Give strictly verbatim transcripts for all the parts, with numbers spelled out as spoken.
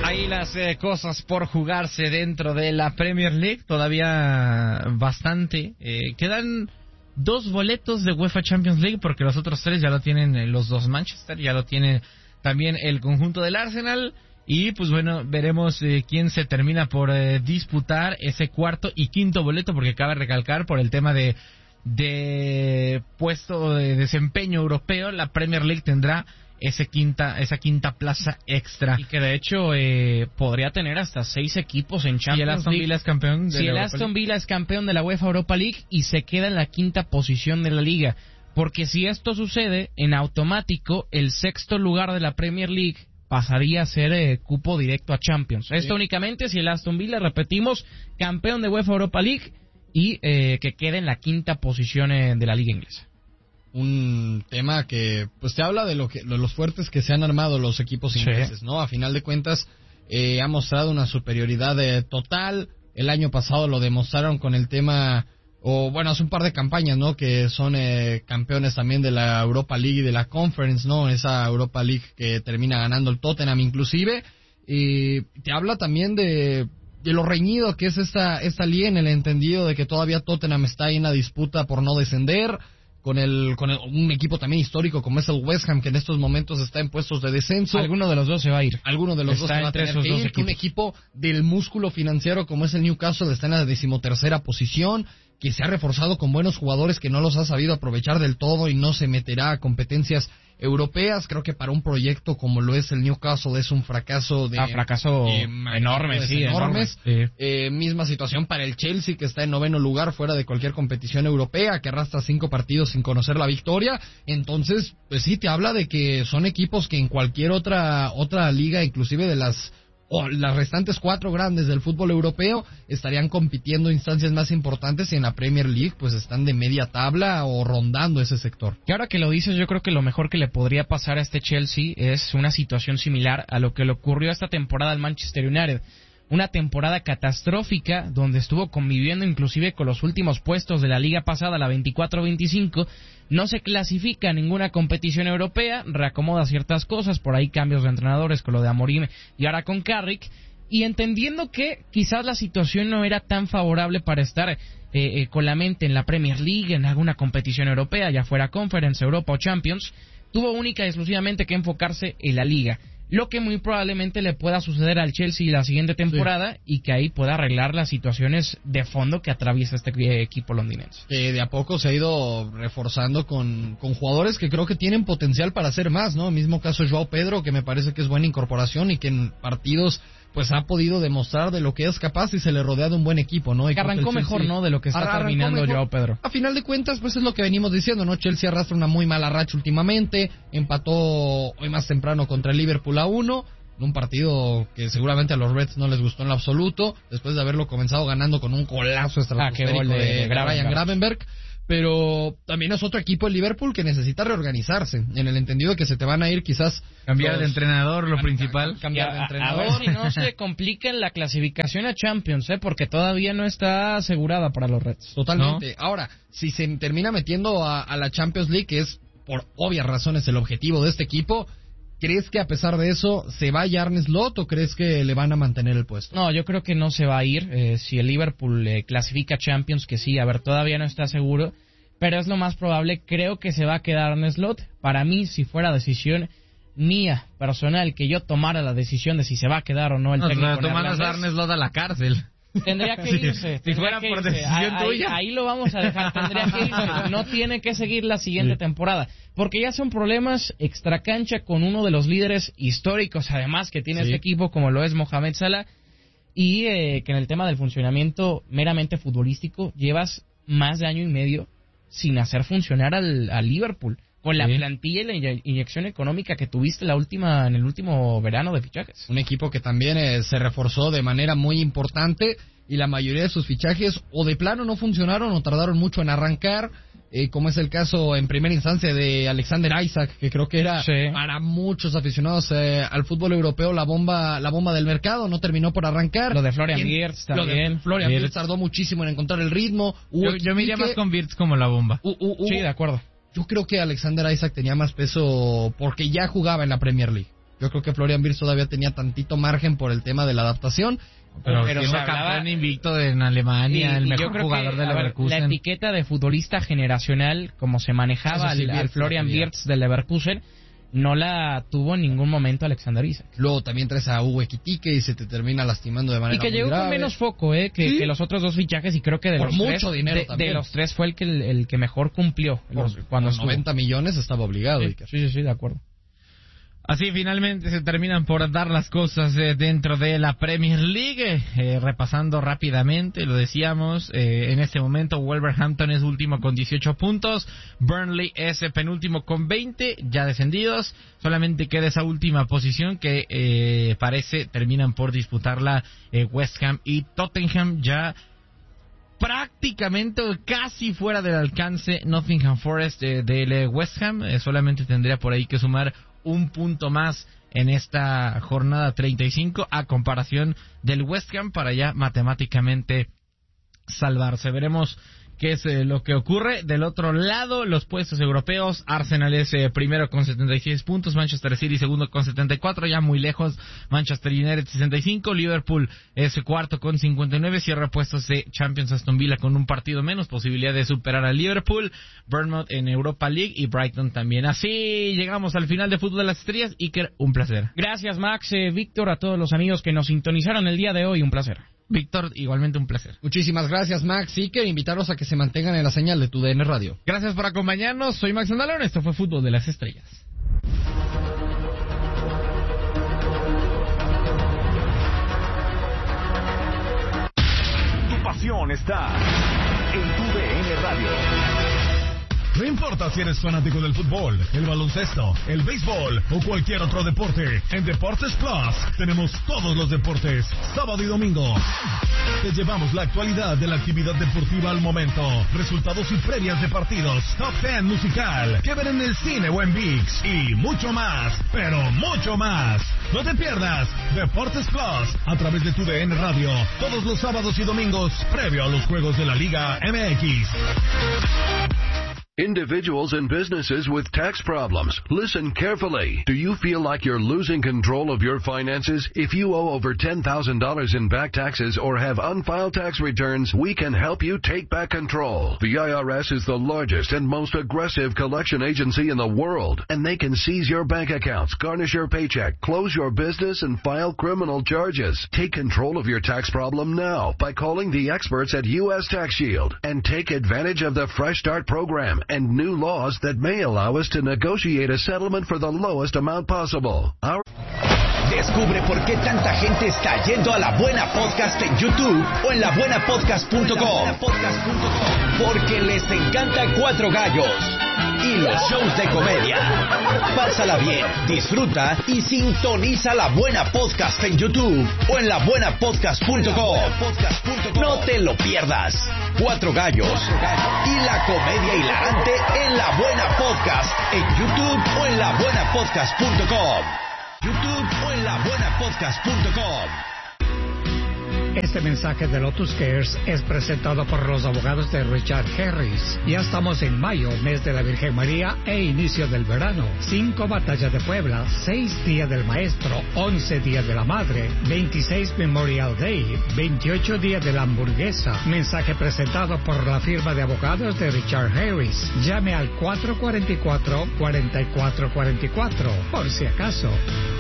Ahí las eh, cosas por jugarse dentro de la Premier League, todavía bastante. Eh, quedan dos boletos de UEFA Champions League porque los otros tres ya lo tienen eh, los dos Manchester, ya lo tiene también el conjunto del Arsenal. Y pues bueno, veremos eh, quién se termina por eh, disputar ese cuarto y quinto boleto, porque cabe recalcar por el tema de, de puesto de desempeño europeo, la Premier League tendrá ese quinta, esa quinta plaza extra. Y que de hecho eh, podría tener hasta seis equipos en Champions League. Si el Aston Villa es campeón de si la el Europa Aston League. Villa es campeón de la UEFA Europa League y se queda en la quinta posición de la liga. Porque si esto sucede, en automático, el sexto lugar de la Premier League pasaría a ser eh, cupo directo a Champions. Sí. Esto únicamente si el Aston Villa, repetimos, campeón de UEFA Europa League y eh, que quede en la quinta posición eh, de la liga inglesa. Un tema que pues te habla de lo que de los fuertes que se han armado los equipos ingleses, sí. ¿no? A final de cuentas eh, ha mostrado una superioridad eh, total. El año pasado lo demostraron con el tema, o bueno, hace un par de campañas, ¿no? Que son eh, campeones también de la Europa League y de la Conference, ¿no? Esa Europa League que termina ganando el Tottenham inclusive. Y te habla también de, de lo reñido que es esta, esta liga, en el entendido de que todavía Tottenham está ahí en la disputa por no descender, con el con el, un equipo también histórico como es el West Ham, que en estos momentos está en puestos de descenso. Alguno de los dos se va a ir. Alguno de los está dos se va a tener esos que dos ir. equipos. Un equipo del músculo financiero como es el Newcastle está en la decimotercera posición, que se ha reforzado con buenos jugadores que no los ha sabido aprovechar del todo y no se meterá a competencias europeas. Creo que para un proyecto como lo es el Newcastle es un fracaso de... Ah, fracaso eh, enorme, sí, enormes. enorme. Sí. Eh, misma situación para el Chelsea, que está en noveno lugar fuera de cualquier competición europea, que arrastra cinco partidos sin conocer la victoria. Entonces, pues sí, te habla de que son equipos que en cualquier otra otra liga, inclusive de las... o las restantes cuatro grandes del fútbol europeo, estarían compitiendo instancias más importantes, y en la Premier League pues están de media tabla o rondando ese sector. Y ahora que lo dices, yo creo que lo mejor que le podría pasar a este Chelsea es una situación similar a lo que le ocurrió esta temporada al Manchester United. Una temporada catastrófica donde estuvo conviviendo inclusive con los últimos puestos de la liga pasada, la veinticuatro veinticinco. No se clasifica a ninguna competición europea, reacomoda ciertas cosas, por ahí cambios de entrenadores con lo de Amorim y ahora con Carrick, y entendiendo que quizás la situación no era tan favorable para estar eh, eh, con la mente en la Premier League, en alguna competición europea, ya fuera Conference, Europa o Champions, tuvo única y exclusivamente que enfocarse en la liga. Lo que muy probablemente le pueda suceder al Chelsea la siguiente temporada, sí. Y que ahí pueda arreglar las situaciones de fondo que atraviesa este equipo londinense. Que de a poco se ha ido reforzando con, con jugadores que creo que tienen potencial para hacer más, ¿no? Mismo caso Joao Pedro, que me parece que es buena incorporación y que en partidos pues ha podido demostrar de lo que es capaz y se le rodea de un buen equipo, ¿no? Y que arrancó Chelsea, mejor, ¿no? De lo que está terminando Joao Pedro. A final de cuentas, pues es lo que venimos diciendo, ¿no? Chelsea arrastra una muy mala racha últimamente, empató hoy más temprano contra el Liverpool a uno, en un partido que seguramente a los Reds no les gustó en lo absoluto, después de haberlo comenzado ganando con un golazo estratosférico ah, de, de, de Ryan Gravenberch. Pero también es otro equipo el Liverpool que necesita reorganizarse, en el entendido de que se te van a ir quizás... Cambiar los... de entrenador, lo Cam- principal. Cam- cambiar de entrenador. A ver si no se complica en la clasificación a Champions, ¿eh? Porque todavía no está asegurada para los Reds. Totalmente. ¿No? Ahora, si se termina metiendo a, a la Champions League, que es por obvias razones el objetivo de este equipo, ¿crees que a pesar de eso se vaya Arne Slot o crees que le van a mantener el puesto? No, yo creo que no se va a ir. Eh, si el Liverpool eh, clasifica a Champions, que sí, a ver, todavía no está seguro, pero es lo más probable. Creo que se va a quedar Arne Slot. Para mí, si fuera decisión mía, personal, que yo tomara la decisión de si se va a quedar o no el no, técnico no, tomaras a Arne Slot a la cárcel. Tendría que irse. Si fuera que por irse. decisión ahí, tuya. Ahí, ahí lo vamos a dejar. Tendría que irse. No tiene que seguir la siguiente sí. temporada. Porque ya son problemas extracancha con uno de los líderes históricos, además, que tiene sí. este equipo, como lo es Mohamed Salah. Y eh, que en el tema del funcionamiento meramente futbolístico, llevas más de año y medio sin hacer funcionar al, al Liverpool. Con la sí. plantilla y la inyección económica que tuviste la última en el último verano de fichajes. Un equipo que también eh, se reforzó de manera muy importante y la mayoría de sus fichajes o de plano no funcionaron o tardaron mucho en arrancar, eh, como es el caso en primera instancia de Alexander Isak, que creo que era sí. para muchos aficionados eh, al fútbol europeo la bomba la bomba del mercado, no terminó por arrancar. Lo de Florian Wirtz también. Lo de Florian Wirtz tardó muchísimo en encontrar el ritmo. Yo, yo me iría más con Wirtz como la bomba. Uh, uh, uh, sí, de acuerdo. Yo creo que Alexander Isak tenía más peso porque ya jugaba en la Premier League. Yo creo que Florian Wirtz todavía tenía tantito margen por el tema de la adaptación. Pero, pero siendo se hablaba- campeón invicto en Alemania, Y- el y mejor yo creo jugador que, de a ver, Leverkusen. la etiqueta de futbolista generacional, como se manejaba Eso sí, al, al Wirtz Florian la tenía. Wirtz del Leverkusen, no la tuvo en ningún momento Alexander Isak. Luego también traes a Hugo Ekitike y se te termina lastimando de manera Y que muy llegó grave. con menos foco eh, que, Sí. que los otros dos fichajes, y creo que de Por los mucho tres, dinero de, de también. los tres fue el que el, el que mejor cumplió los- Por- cuando por estuvo. noventa millones estaba obligado. Sí, Iker. sí, sí, sí, de acuerdo. Así finalmente se terminan por dar las cosas eh, dentro de la Premier League. Eh, repasando rápidamente, lo decíamos, eh, en este momento Wolverhampton es último con dieciocho puntos, Burnley es eh, penúltimo con veinte, ya descendidos. Solamente queda esa última posición que eh, parece terminan por disputarla eh, West Ham y Tottenham, ya prácticamente o casi fuera del alcance Nottingham Forest eh, del eh, West Ham. Eh, solamente tendría por ahí que sumar un punto más en esta jornada treinta y cinco a comparación del West Ham para ya matemáticamente salvarse. Veremos qué es eh, lo que ocurre. Del otro lado, los puestos europeos, Arsenal es eh, primero con setenta y seis puntos, Manchester City segundo con setenta y cuatro, ya muy lejos Manchester United sesenta y cinco, Liverpool es cuarto con cincuenta y nueve, cierra puestos de Champions Aston Villa con un partido menos, posibilidad de superar a Liverpool, Bournemouth en Europa League y Brighton también. Así llegamos al final de Fútbol de las Estrellas. Iker, un placer. Gracias, Max, eh, Víctor, a todos los amigos que nos sintonizaron el día de hoy, un placer. Víctor, igualmente un placer. Muchísimas gracias, Max. Y que invitarlos a que se mantengan en la señal de tu D N Radio. Gracias por acompañarnos, soy Max Andalón, esto fue Fútbol de las Estrellas. Tu pasión está en tu D N Radio. No importa si eres fanático del fútbol, el baloncesto, el béisbol o cualquier otro deporte, en Deportes Plus tenemos todos los deportes, sábado y domingo. Te llevamos la actualidad de la actividad deportiva al momento, resultados y previas de partidos, top ten musical, que ver en el cine o en ViX y mucho más, pero mucho más. No te pierdas Deportes Plus a través de tu D N Radio, todos los sábados y domingos, previo a los juegos de la Liga M X. Individuals and businesses with tax problems, listen carefully. Do you feel like you're losing control of your finances? If you owe over ten thousand dollars in back taxes or have unfiled tax returns, we can help you take back control. The I R S is the largest and most aggressive collection agency in the world, and they can seize your bank accounts, garnish your paycheck, close your business, and file criminal charges. Take control of your tax problem now by calling the experts at U S Tax Shield and take advantage of the Fresh Start program and new laws that may allow us to negotiate a settlement for the lowest amount possible. Our Descubre por qué tanta gente está yendo a La Buena Podcast en YouTube o en la buena podcast punto com. Porque les encanta Cuatro Gallos y los shows de comedia. Pásala bien, disfruta y sintoniza La Buena Podcast en YouTube o en la buena podcast punto com. No te lo pierdas. Cuatro Gallos y la comedia hilarante en La Buena Podcast en YouTube o en la buena podcast punto com. YouTube o en la buena podcast punto com. Este mensaje de Lotus Cares es presentado por los abogados de Richard Harris. Ya estamos en mayo, mes de la Virgen María e inicio del verano. Cinco batallas de Puebla, seis días del maestro, once días de la madre, veintiséis Memorial Day, veintiocho días de la hamburguesa. Mensaje presentado por la firma de abogados de Richard Harris. Llame al cuatro cuatro cuatro, cuatro cuatro cuatro cuatro, por si acaso.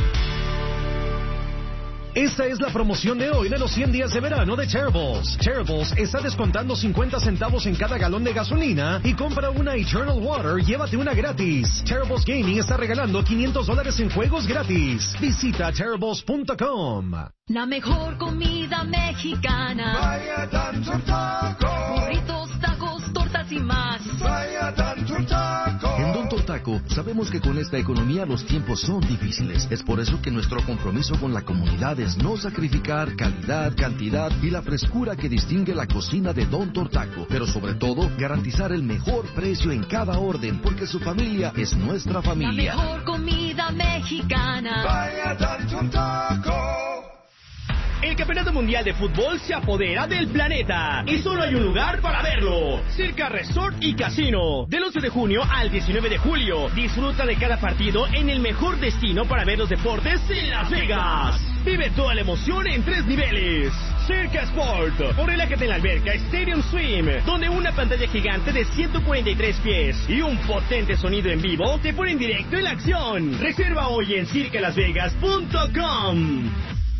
Esta es la promoción de hoy de los cien días de verano de Terribles. Terribles está descontando cincuenta centavos en cada galón de gasolina y compra una Eternal Water, llévate una gratis. Terribles Gaming está regalando quinientos dólares en juegos gratis. Visita terribles punto com. La mejor comida mexicana. Vaya tanto taco. Burritos, tacos, tortas y más. Vaya tanto taco. En Don Tortaco sabemos que con esta economía los tiempos son difíciles. Es por eso que nuestro compromiso con la comunidad es no sacrificar calidad, cantidad y la frescura que distingue la cocina de Don Tortaco. Pero sobre todo, garantizar el mejor precio en cada orden, porque su familia es nuestra familia. La mejor comida mexicana. Vaya tanto taco. El Campeonato Mundial de Fútbol se apodera del planeta y solo hay un lugar para verlo: Circa Resort y Casino. Del once de junio al diecinueve de julio, disfruta de cada partido en el mejor destino para ver los deportes en Las Vegas. Vive toda la emoción en tres niveles. Circa Sport, o relájate en la alberca Stadium Swim, donde una pantalla gigante de ciento cuarenta y tres pies y un potente sonido en vivo te ponen directo en la acción. Reserva hoy en circa las vegas punto com.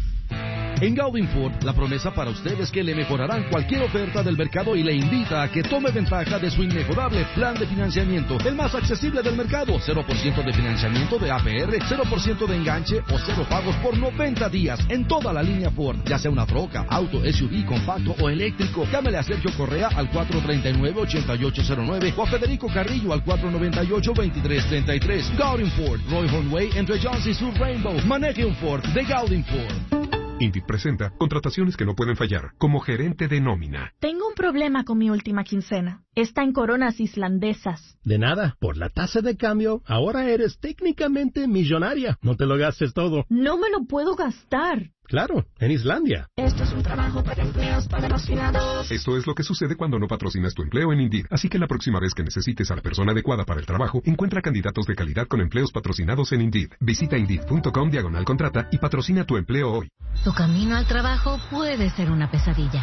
En Gaudin Ford, la promesa para usted es que le mejorarán cualquier oferta del mercado y le invita a que tome ventaja de su inmejorable plan de financiamiento, el más accesible del mercado. cero por ciento de financiamiento de A P R, cero por ciento de enganche o cero pagos por noventa días en toda la línea Ford, ya sea una troca, auto, S U V, compacto o eléctrico. Llámele a Sergio Correa al cuatro tres nueve, ocho ocho cero nueve o a Federico Carrillo al cuatro nueve ocho, veintitrés treinta y tres. Gaudin Ford, Roy Hornway, entre Jones y Sur Rainbow. Maneje un Ford de Gaudin Ford. Indeed presenta contrataciones que no pueden fallar, como gerente de nómina. Tengo un problema con mi última quincena. Está en coronas islandesas. De nada, por la tasa de cambio, ahora eres técnicamente millonaria. No te lo gastes todo. No me lo puedo gastar. Claro, en Islandia. Esto es un trabajo para empleos patrocinados. Esto es lo que sucede cuando no patrocinas tu empleo en Indeed. Así que la próxima vez que necesites a la persona adecuada para el trabajo, encuentra candidatos de calidad con empleos patrocinados en Indeed. Visita Indeed punto com diagonal contrata y patrocina tu empleo hoy. Tu camino al trabajo puede ser una pesadilla.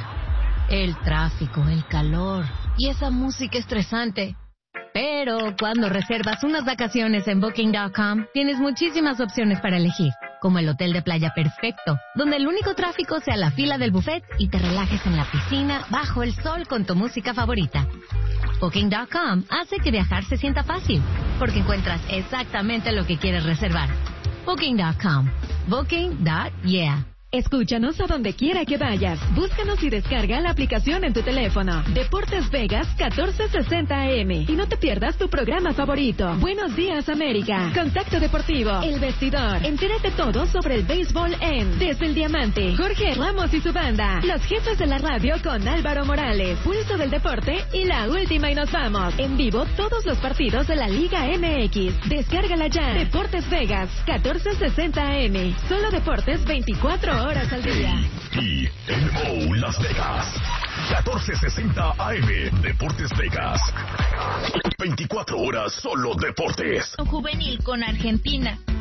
El tráfico, el calor y esa música estresante. Pero cuando reservas unas vacaciones en Booking punto com, tienes muchísimas opciones para elegir, como el hotel de playa perfecto, donde el único tráfico sea la fila del buffet y te relajes en la piscina bajo el sol con tu música favorita. Booking punto com hace que viajar se sienta fácil, porque encuentras exactamente lo que quieres reservar. Booking punto com. Booking. Yeah. Escúchanos a donde quiera que vayas. Búscanos y descarga la aplicación en tu teléfono. Deportes Vegas catorce sesenta A M. Y no te pierdas tu programa favorito. Buenos días, América. Contacto Deportivo. El Vestidor. Entérate todo sobre el béisbol en Desde el Diamante. Jorge Ramos y su banda. Los jefes de la radio con Álvaro Morales. Pulso del Deporte y la última y nos vamos. En vivo todos los partidos de la Liga M X. Descárgala ya. Deportes Vegas catorce sesenta A M. Solo deportes veinticuatro horas. horas al día. Y en O Las Vegas, catorce sesenta A M, Deportes Vegas. veinticuatro horas solo deportes. Juvenil con Argentina.